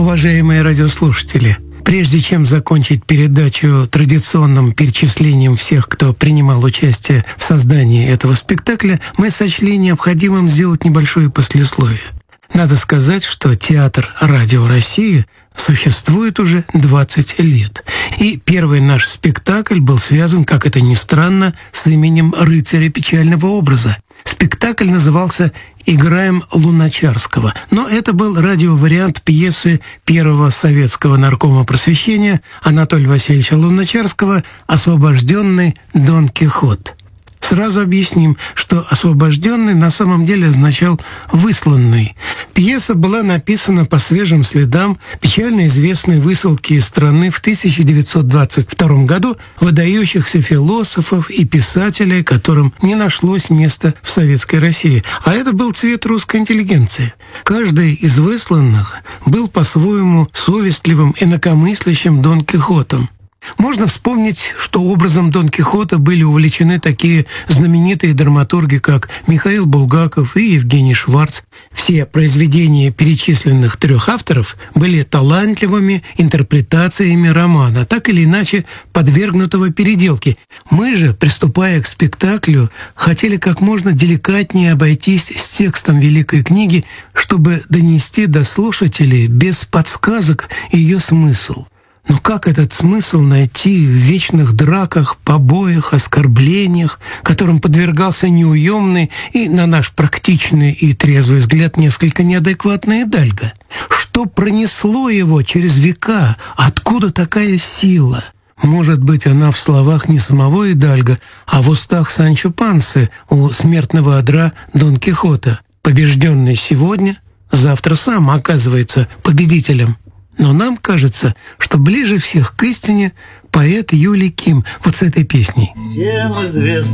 Уважаемые радиослушатели, прежде чем закончить передачу традиционным перечислением всех, кто принимал участие в создании этого спектакля, мы сочли необходимым сделать небольшое послесловие. Надо сказать, что театр «Радио России» существует уже 20 лет. И первый наш спектакль был связан, как это ни странно, с именем рыцаря печального образа. Спектакль назывался «Играем Луначарского», но это был радиовариант пьесы первого советского наркома просвещения Анатолия Васильевича Луначарского «Освобожденный Дон Кихот». Сразу объясним, что «освобожденный» на самом деле означал «высланный». Пьеса была написана по свежим следам печально известной высылки из страны в 1922 году выдающихся философов и писателей, которым не нашлось места в Советской России. А это был цвет русской интеллигенции. Каждый из высланных был по-своему совестливым, инакомыслящим Дон Кихотом. Можно вспомнить, что образом Дон Кихота были увлечены такие знаменитые драматурги, как Михаил Булгаков и Евгений Шварц. Все произведения перечисленных трех авторов были талантливыми интерпретациями романа, так или иначе подвергнутого переделке. Мы же, приступая к спектаклю, хотели как можно деликатнее обойтись с текстом великой книги, чтобы донести до слушателей без подсказок ее смысл. Но как этот смысл найти в вечных драках, побоях, оскорблениях, которым подвергался неуемный и, на наш практичный и трезвый взгляд, несколько неадекватный Идальго? Что пронесло его через века? Откуда такая сила? Может быть, она в словах не самого Идальго, а в устах Санчо Пансы у смертного одра Дон Кихота. Побежденный сегодня, завтра сам оказывается победителем. Но нам кажется, что ближе всех к истине поэт Юлий Ким вот с этой песней. Всем известно.